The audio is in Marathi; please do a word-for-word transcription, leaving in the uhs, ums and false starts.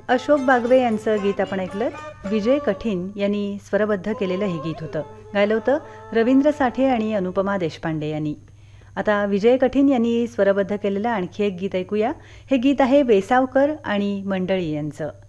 अशोक बागवे यांचं गीत आपण ऐकलं. विजय कठीण यांनी स्वरबद्ध केलेलं हे गीत होतं. गायलं होतं रवींद्र साठे आणि अनुपमा देशपांडे यांनी. आता विजय कठीण यांनी स्वरबद्ध केलेलं आणखी एक गीत ऐकूया. हे गीत आहे वेसावकर आणि मंडळी यांचं.